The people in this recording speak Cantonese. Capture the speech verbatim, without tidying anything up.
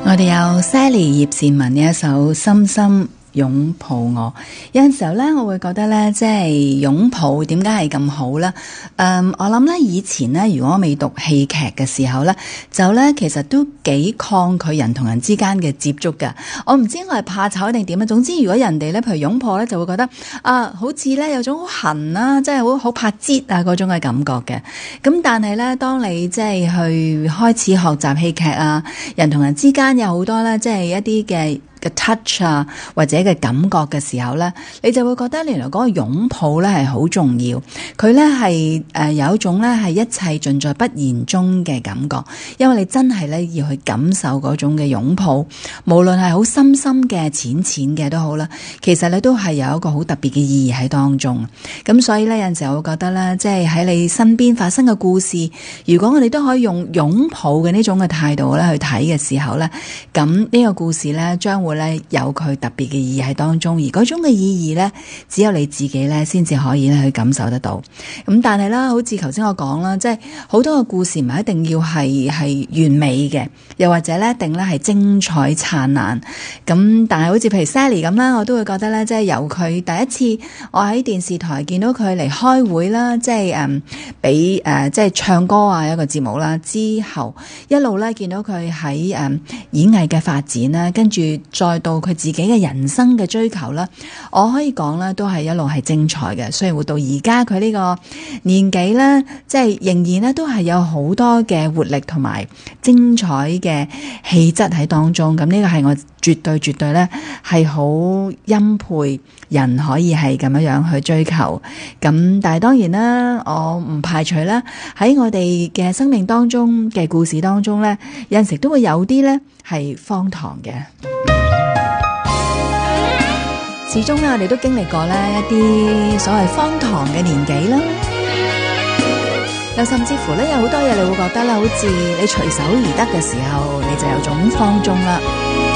我哋有 Sally 葉倩文嘅一首《深深擁抱我》。有陣時候咧，我會覺得咧，即係擁抱點解係咁好咧？嗯，我諗咧，以前咧，如果我未讀戲劇嘅時候咧，就咧其實都幾抗拒人同人之間嘅接觸㗎。我唔知我係怕醜定點啊。總之，如果人哋咧，譬如擁抱咧，就會覺得啊，好似咧有種好痕啦，即係好好怕擠啊嗰種嘅感覺嘅。咁但係咧，當你即係去開始學習戲劇啊，人同人之間有好多咧，即係一啲嘅嘅 touch 啊，或者嘅感覺嘅時候咧，你就會覺得原來嗰個擁抱咧係好重要。佢咧係誒有一種咧係一切盡在不言中嘅感覺，因為你真係咧要去感受嗰種嘅擁抱，無論係好深深嘅、淺淺嘅都好啦，其實咧都係有一個好特別嘅意義喺當中。咁所以咧有陣時候我會覺得咧，即係喺你身邊發生嘅故事，如果我哋都可以用擁抱嘅呢種嘅態度咧去睇嘅時候咧，咁呢個故事咧將會會咧有佢特別嘅意義喺當中，而嗰種嘅意義咧，只有你自己咧先至可以咧去感受得到。咁但係啦，好似頭先我講啦，即係好多嘅故事唔係一定要係係完美嘅，又或者咧一定咧係精彩燦爛。咁但係好似譬如 Sally 咁啦，我都會覺得咧，即係由佢第一次我喺電視台見到佢嚟開會啦，即係誒俾誒即係唱歌啊一個節目啦，之後一路咧見到佢喺誒演藝嘅發展啦，跟住再到佢自己嘅人生嘅追求啦，我可以講啦，都係一路係精彩嘅。雖然活到而家佢呢個年紀咧，即係仍然咧都係有好多嘅活力同埋精彩嘅氣質喺當中。咁呢個係我絕對絕對咧係好欽佩人可以係咁樣樣去追求。咁但係當然啦，我唔排除啦，喺我哋嘅生命當中嘅故事當中咧，有陣時都會有啲咧係荒唐嘅。始終咧，我哋都經歷過咧一啲所謂荒唐嘅年紀啦，又甚至乎咧有好多嘢，你會覺得咧，好似你隨手而得嘅時候，你就有種放縱啦。